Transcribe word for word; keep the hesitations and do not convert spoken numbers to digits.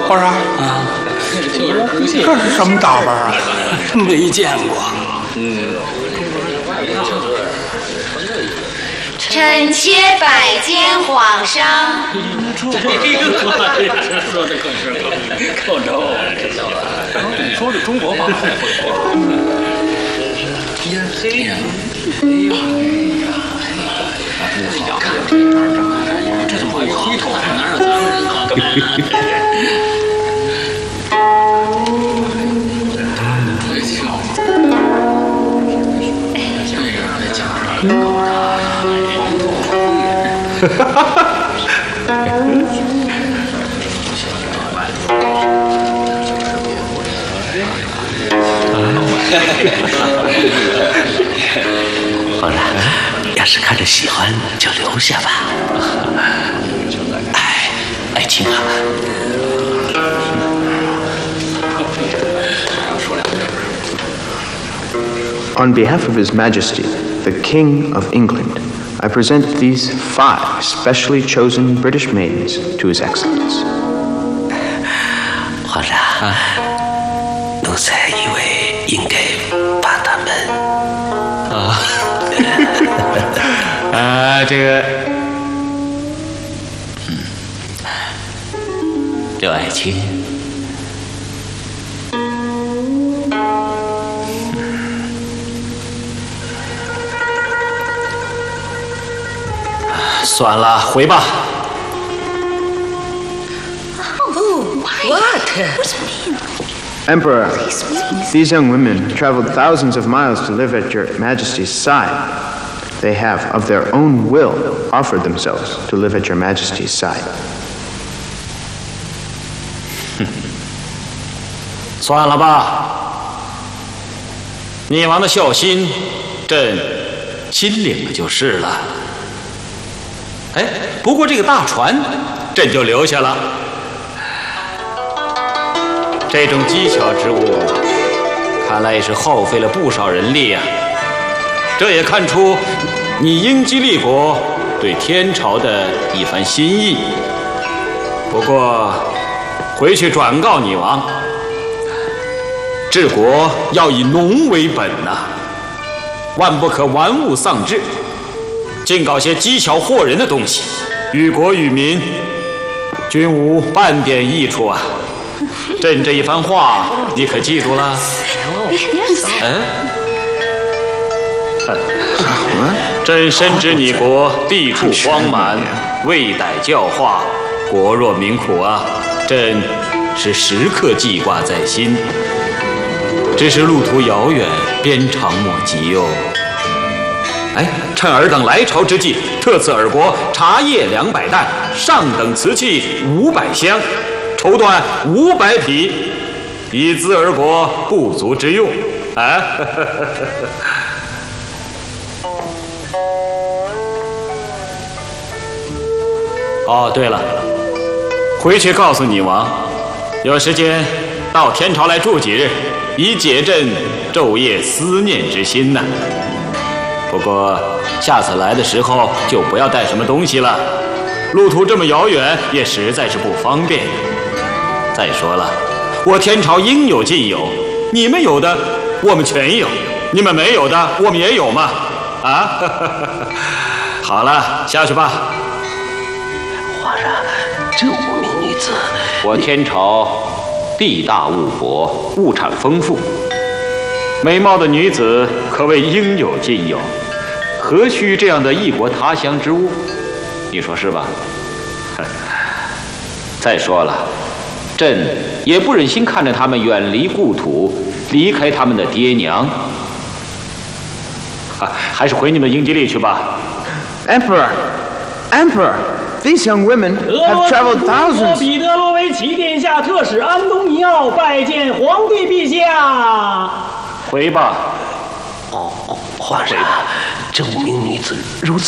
皇上啊，这是什么打扮啊？ 没见过。 嗯。 臣妾拜见皇上。 这个说的可是够着我， 你说这中国话太会说。 天黑呀！哎呀！不好，这怎么一回头哪有咱们人好看？哈哈哈！ 皇上，要是看着喜欢就留下吧。哎，爱卿啊。 On behalf of His Majesty, the King of England, I present these five specially chosen British maidens to His Excellency. 皇上，奴才以为应该把他们啊，啊，这个，嗯，刘爱卿。算了，回吧。 Oh, what? Emperor, these young women traveled thousands of miles to live at Your Majesty's side. They have, of their own will, offered themselves to live at Your Majesty's side. 算了吧，你王的孝心，朕心领了就是了。哎，不过这个大船，朕就留下了。这种机巧之物，看来也是耗费了不少人力呀、啊。这也看出你英吉利国对天朝的一番心意。不过，回去转告你王，治国要以农为本呐、啊，万不可玩物丧志。尽搞些机巧惑人的东西，于国于民均无半点益处啊！朕这一番话，你可记住了？嗯，朕深知你国地处荒蛮，未逮教化，国弱民苦啊！朕是时刻记挂在心，只是路途遥远，鞭长莫及哟。哎，趁尔等来朝之际，特赐尔国茶叶两百担，上等瓷器五百箱，绸缎五百匹，以资尔国不足之用。啊！哦，对了，回去告诉你王，有时间到天朝来住几日，以解朕昼夜思念之心呐。不过下次来的时候就不要带什么东西了，路途这么遥远，也实在是不方便。再说了，我天朝应有尽有，你们有的我们全有，你们没有的我们也有嘛。啊，好了，下去吧。 皇上，这五名女子， 我天朝地大物博，物产丰富。美貌的女子可谓应有尽有，何须这样的异国他乡之物？你说是吧？再说了，朕也不忍心看着他们远离故土，离开他们的爹娘。啊，还是回你们英吉利去吧。 Emperor, Emperor, these young women have traveled thousands. 彼得罗维奇殿下特使安东尼奥拜见皇帝陛下。 回吧。 哦哦，皇上，这五名女子如此